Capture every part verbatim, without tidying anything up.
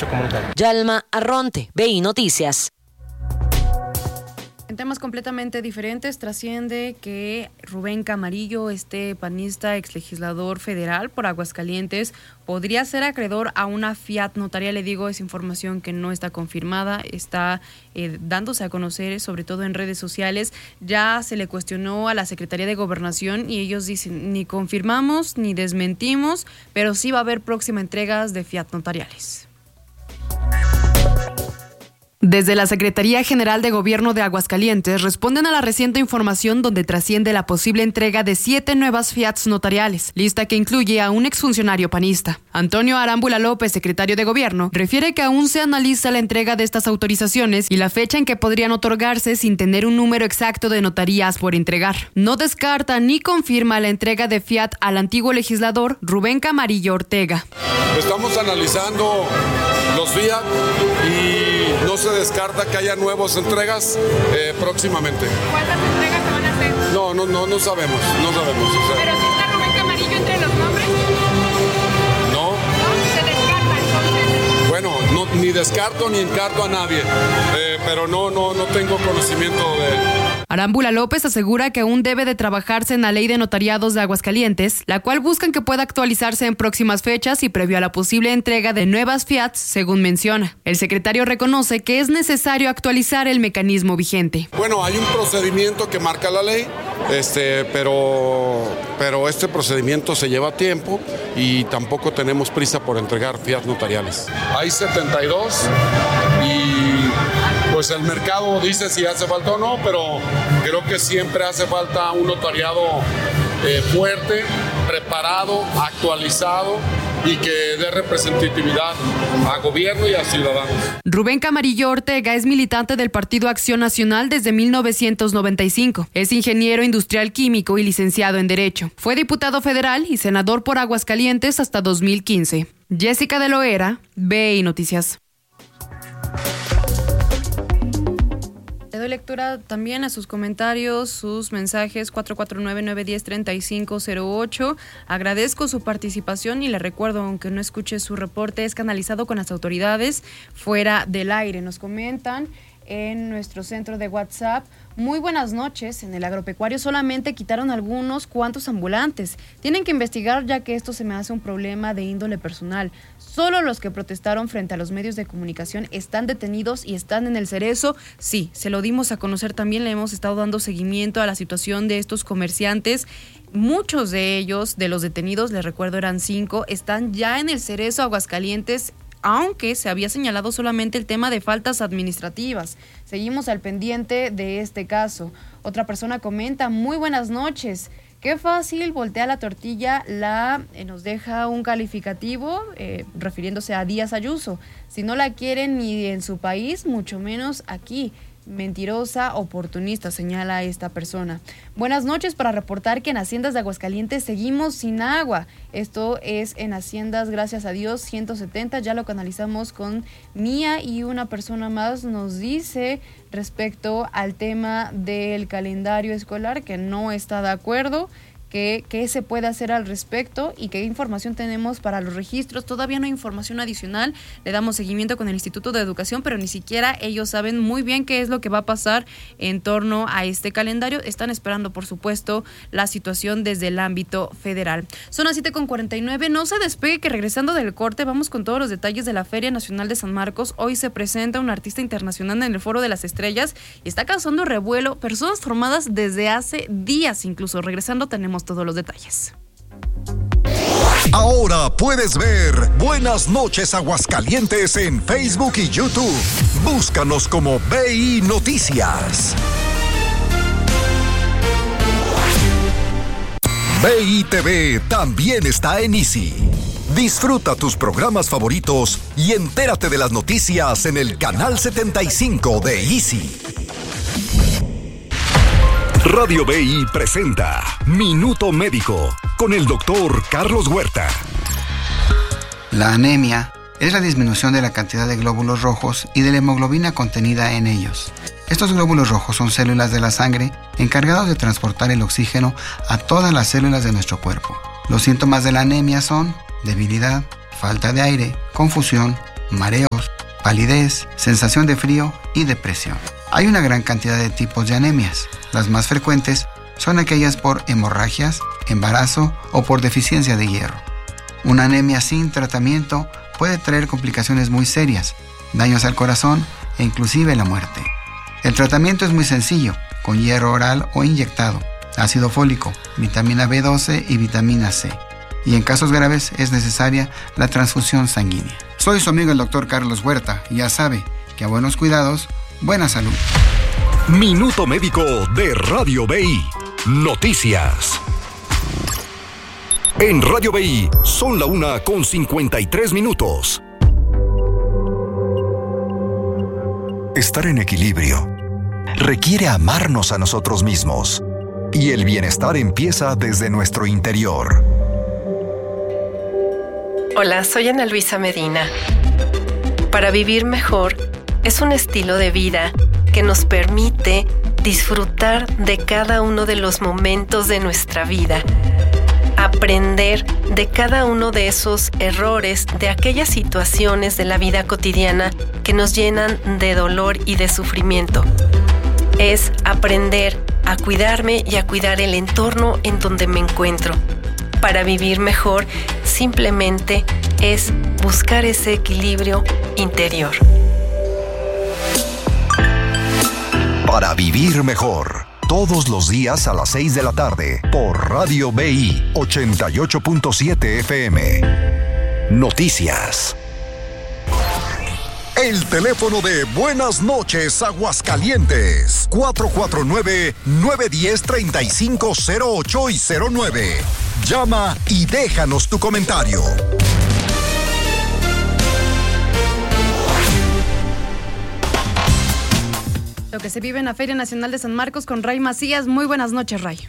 comunitaria. Yalma Arronte, B I Noticias. En temas completamente diferentes, trasciende que Rubén Camarillo, este panista exlegislador federal por Aguascalientes, podría ser acreedor a una fiat notaria. Le digo, es información que no está confirmada, está eh, dándose a conocer, sobre todo en redes sociales. Ya se le cuestionó a la Secretaría de Gobernación y ellos dicen, ni confirmamos ni desmentimos, pero sí va a haber próxima entregas de fiat notariales. Desde la Secretaría General de Gobierno de Aguascalientes responden a la reciente información donde trasciende la posible entrega de siete nuevas fiats notariales, lista que incluye a un exfuncionario panista. Antonio Arámbula López, secretario de Gobierno, refiere que aún se analiza la entrega de estas autorizaciones y la fecha en que podrían otorgarse sin tener un número exacto de notarías por entregar. No descarta ni confirma la entrega de fiat al antiguo legislador Rubén Camarillo Ortega. Estamos analizando los fiat y no se descarta que haya nuevas entregas eh, próximamente. ¿Cuántas entregas se van a hacer? No, no, no, no sabemos, no sabemos. O sea, ¿pero si está Rubén Camarillo entre los nombres? No. ¿No? ¿Se descarta entonces? Bueno, no, ni descarto ni encarto a nadie, eh, pero no, no, no tengo conocimiento de... Arámbula López asegura que aún debe de trabajarse en la ley de notariados de Aguascalientes, la cual buscan que pueda actualizarse en próximas fechas y previo a la posible entrega de nuevas fiats, según menciona. El secretario reconoce que es necesario actualizar el mecanismo vigente. Bueno, hay un procedimiento que marca la ley, este, pero, pero este procedimiento se lleva tiempo y tampoco tenemos prisa por entregar fiat notariales. Hay setenta y dos y pues el mercado dice si hace falta o no, pero creo que siempre hace falta un notariado eh, fuerte, preparado, actualizado y que dé representatividad a gobierno y a ciudadanos. Rubén Camarillo Ortega es militante del Partido Acción Nacional desde mil novecientos noventa y cinco. Es ingeniero industrial químico y licenciado en Derecho. Fue diputado federal y senador por Aguascalientes hasta dos mil quince. Jessica de Loera, B I Noticias. Le doy lectura también a sus comentarios, sus mensajes cuatro cuatro nueve, nueve uno cero, tres cinco cero ocho. Agradezco su participación y le recuerdo, aunque no escuche su reporte, es canalizado con las autoridades fuera del aire. Nos comentan en nuestro centro de WhatsApp: muy buenas noches, en el agropecuario solamente quitaron algunos cuantos ambulantes. Tienen que investigar, ya que esto se me hace un problema de índole personal. Solo los que protestaron frente a los medios de comunicación están detenidos y están en el cerezo. Sí, se lo dimos a conocer también, le hemos estado dando seguimiento a la situación de estos comerciantes. Muchos de ellos, de los detenidos, les recuerdo eran cinco, están ya en el cerezo Aguascalientes, aunque se había señalado solamente el tema de faltas administrativas. Seguimos al pendiente de este caso. Otra persona comenta: muy buenas noches. Qué fácil voltea la tortilla, la eh, nos deja un calificativo eh, refiriéndose a Díaz Ayuso. Si no la quieren ni en su país, mucho menos aquí. Mentirosa, oportunista, señala esta persona. Buenas noches, para reportar que en Haciendas de Aguascalientes seguimos sin agua. Esto es en Haciendas, gracias a Dios, ciento setenta. Ya lo canalizamos con Mía y una persona más nos dice respecto al tema del calendario escolar que no está de acuerdo. ¿Qué, qué se puede hacer al respecto y qué información tenemos para los registros? Todavía no hay información adicional, le damos seguimiento con el Instituto de Educación, pero ni siquiera ellos saben muy bien qué es lo que va a pasar en torno a este calendario. Están esperando, por supuesto, la situación desde el ámbito federal. Son las siete con cuarenta y nueve, no se despegue, que regresando del corte vamos con todos los detalles de la Feria Nacional de San Marcos. Hoy se presenta un artista internacional en el Foro de las Estrellas y está causando revuelo, personas formadas desde hace días incluso. Regresando tenemos todos los detalles. Ahora puedes ver Buenas Noches Aguascalientes en Facebook y YouTube. Búscanos como B I Noticias. B I T V también está en Easy. Disfruta tus programas favoritos y entérate de las noticias en el canal setenta y cinco de Easy. Radio B I presenta Minuto Médico con el doctor Carlos Huerta. La anemia es la disminución de la cantidad de glóbulos rojos y de la hemoglobina contenida en ellos. Estos glóbulos rojos son células de la sangre encargados de transportar el oxígeno a todas las células de nuestro cuerpo. Los síntomas de la anemia son debilidad, falta de aire, confusión, mareos, palidez, sensación de frío y depresión. Hay una gran cantidad de tipos de anemias. Las más frecuentes son aquellas por hemorragias, embarazo o por deficiencia de hierro. Una anemia sin tratamiento puede traer complicaciones muy serias, daños al corazón e inclusive la muerte. El tratamiento es muy sencillo, con hierro oral o inyectado, ácido fólico, vitamina B doce y vitamina C. Y en casos graves es necesaria la transfusión sanguínea. Soy su amigo el doctor Carlos Huerta y ya sabe que a buenos cuidados, buena salud. Minuto Médico de Radio B I. Noticias. En Radio B I son la una con cincuenta y tres minutos. Estar en equilibrio requiere amarnos a nosotros mismos. Y el bienestar empieza desde nuestro interior. Hola, soy Ana Luisa Medina. Para vivir mejor es un estilo de vida que nos permite disfrutar de cada uno de los momentos de nuestra vida, aprender de cada uno de esos errores, de aquellas situaciones de la vida cotidiana que nos llenan de dolor y de sufrimiento. Es aprender a cuidarme y a cuidar el entorno en donde me encuentro. Para vivir mejor, simplemente es buscar ese equilibrio interior. Para vivir mejor, todos los días a las seis de la tarde, por Radio B I ochenta y ocho punto siete F M. Noticias. El teléfono de Buenas Noches Aguascalientes, cuatro cuatro nueve, nueve uno cero, tres cinco cero ocho y cero nueve. Llama y déjanos tu comentario. Lo que se vive en la Feria Nacional de San Marcos con Ray Macías. Muy buenas noches, Ray.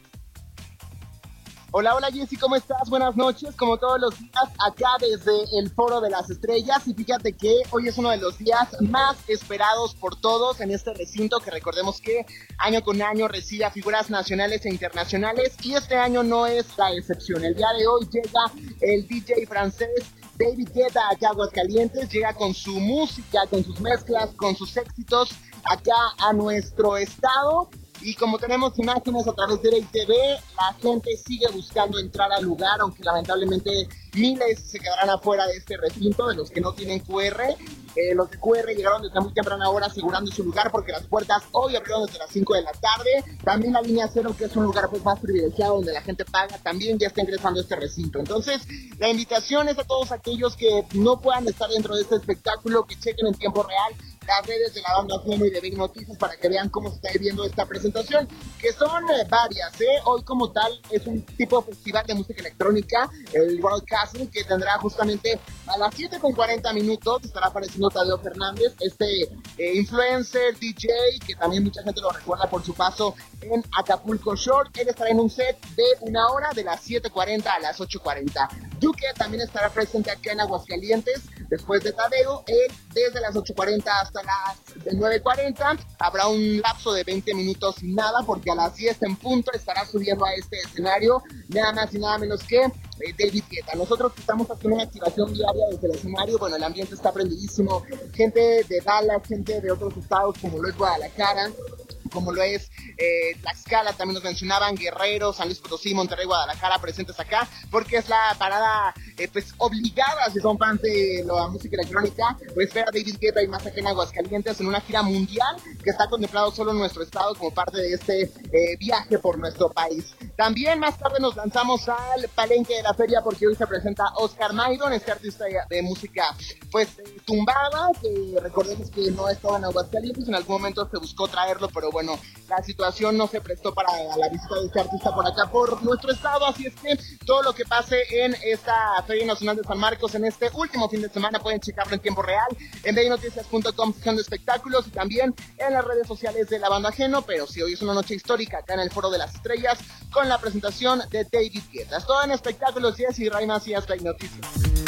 Hola, hola Jessy, ¿cómo estás? Buenas noches, como todos los días, acá desde el Foro de las Estrellas. Y fíjate que hoy es uno de los días más esperados por todos en este recinto, que recordemos que año con año recibe a figuras nacionales e internacionales, y este año no es la excepción. El día de hoy llega el D J francés David Guetta acá a Aguascalientes, llega con su música, con sus mezclas, con sus éxitos acá a nuestro estado. Y como tenemos imágenes a través de I T V, la gente sigue buscando entrar al lugar, aunque lamentablemente miles se quedarán afuera de este recinto, de los que no tienen Q R. Eh, los de Q R llegaron desde muy temprana hora asegurando su lugar, porque las puertas hoy abrieron desde las cinco de la tarde. También la línea cero, que es un lugar pues más privilegiado donde la gente paga, también ya está ingresando a este recinto. Entonces, la invitación es a todos aquellos que no puedan estar dentro de este espectáculo, que chequen en tiempo real las redes de la banda Geno y de Big Noticias para que vean cómo se está viviendo esta presentación, que son eh, varias, ¿eh? Hoy como tal es un tipo de festival de música electrónica, el World Castle, que tendrá justamente a las siete con cuarenta minutos, estará apareciendo Tadeo Fernández, este eh, influencer, D J, que también mucha gente lo recuerda por su paso en Acapulco Shore. Él estará en un set de una hora, de las siete cuarenta a las ocho cuarenta. Duque también estará presente acá en Aguascalientes, después de Tadeo, él desde las ocho cuarenta hasta las nueve cuarenta, habrá un lapso de veinte minutos sin nada, porque a las diez en punto estará subiendo a este escenario nada más y nada menos que eh, David Guetta. Nosotros estamos haciendo una activación diaria desde el escenario. Bueno, el ambiente está prendidísimo, gente de Dallas, gente de otros estados como lo es Guadalajara, como lo es eh, Tlaxcala, también nos mencionaban Guerrero, San Luis Potosí, Monterrey, Guadalajara, presentes acá, porque es la parada eh, pues obligada, si son fans de la música electrónica, pues ver a David Guetta y más acá en Aguascalientes en una gira mundial que está contemplado solo en nuestro estado como parte de este eh, viaje por nuestro país. También más tarde nos lanzamos al palenque de la feria, porque hoy se presenta Oscar Maidon, este artista de, de música pues eh, tumbada, que recordemos que no estaba en Aguascalientes, en algún momento se buscó traerlo, pero bueno, la situación no se prestó para la visita de este artista por acá, por nuestro estado. Así es que todo lo que pase en esta Feria Nacional de San Marcos en este último fin de semana pueden checarlo en tiempo real en b i noticias punto com, sección de espectáculos, y también en las redes sociales de la banda Geno. Pero sí, hoy es una noche histórica acá en el Foro de las Estrellas con la presentación de David Guetta. Todo en espectáculos, Jessy, Ray Macías, Big Noticias.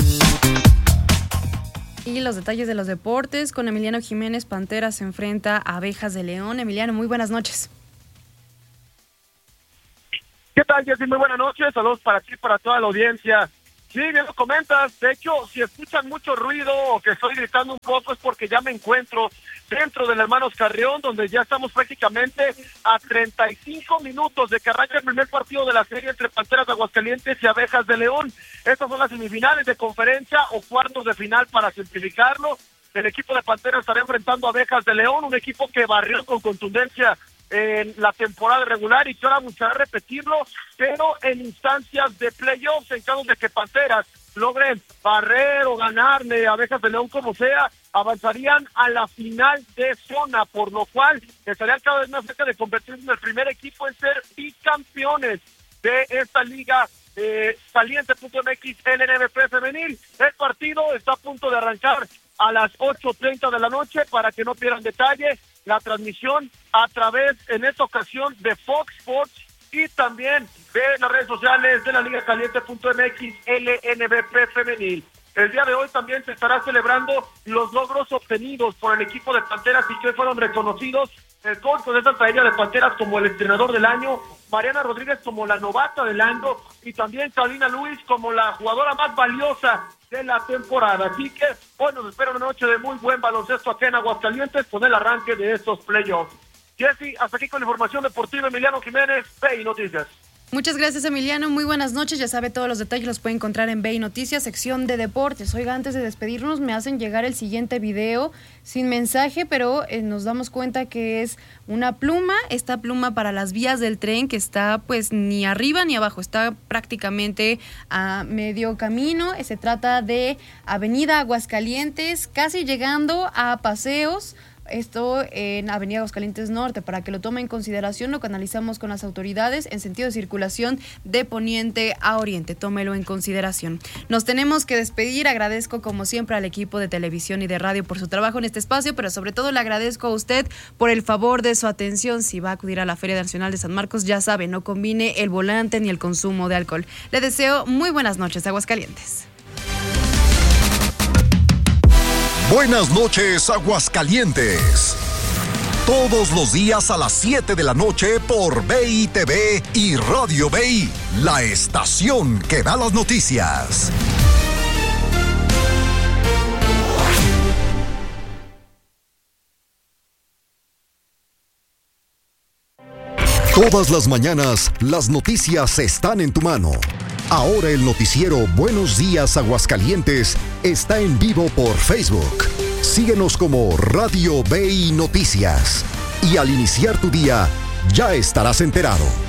Y los detalles de los deportes con Emiliano Jiménez. Pantera se enfrenta a Abejas de León. Emiliano, muy buenas noches. ¿Qué tal, Jessy? Muy buenas noches. Saludos para ti, para toda la audiencia Sí, bien lo comentas. De hecho, si escuchan mucho ruido o que estoy gritando un poco es porque ya me encuentro dentro del Hermanos Carrión, donde ya estamos prácticamente a treinta y cinco minutos de que arranque el primer partido de la serie entre Panteras de Aguascalientes y Abejas de León. Estas son las semifinales de conferencia o cuartos de final para simplificarlo. El equipo de Panteras estará enfrentando a Abejas de León, un equipo que barrió con contundencia en la temporada regular y que ahora buscará repetirlo, pero en instancias de playoffs, en caso de que Panteras logren barrer o ganarle a Abejas de León como sea, avanzarían a la final de zona, por lo cual estarían cada vez más cerca de convertirse en el primer equipo en ser bicampeones de esta liga eh, caliente punto m x L N B P femenil. El partido está a punto de arrancar a las ocho treinta de la noche, para que no pierdan detalle. La transmisión a través, en esta ocasión, de Fox Sports y también de las redes sociales de la Liga Caliente punto m x L N B P femenil. El día de hoy también se estará celebrando los logros obtenidos por el equipo de Panteras y que fueron reconocidos el coach de esta paella de Panteras como el entrenador del año, Mariana Rodríguez como la novata del año y también Carolina Luis como la jugadora más valiosa de la temporada. Así que hoy nos espera una noche de muy buen baloncesto acá en Aguascalientes con el arranque de estos playoffs. Jessy, hasta aquí con la información deportiva. Emiliano Jiménez, B I Noticias. Muchas gracias, Emiliano. Muy buenas noches. Ya sabe, todos los detalles los puede encontrar en B I Noticias, sección de deportes. Oiga, antes de despedirnos, me hacen llegar el siguiente video sin mensaje, pero eh, nos damos cuenta que es una pluma, esta pluma para las vías del tren que está pues ni arriba ni abajo, está prácticamente a medio camino. Se trata de Avenida Aguascalientes, casi llegando a Paseos. Esto en Avenida Aguascalientes Norte, para que lo tome en consideración, lo canalizamos con las autoridades en sentido de circulación de poniente a oriente. Tómelo en consideración. Nos tenemos que despedir. Agradezco como siempre al equipo de televisión y de radio por su trabajo en este espacio, pero sobre todo le agradezco a usted por el favor de su atención. Si va a acudir a la Feria Nacional de San Marcos, ya sabe, no combine el volante ni el consumo de alcohol. Le deseo muy buenas noches, Aguascalientes. Buenas noches, Aguascalientes. Todos los días a las siete de la noche por B I T V y Radio B I, la estación que da las noticias. Todas las mañanas, las noticias están en tu mano. Ahora el noticiero Buenos Días Aguascalientes está en vivo por Facebook. Síguenos como Radio B I Noticias. Y al iniciar tu día, ya estarás enterado.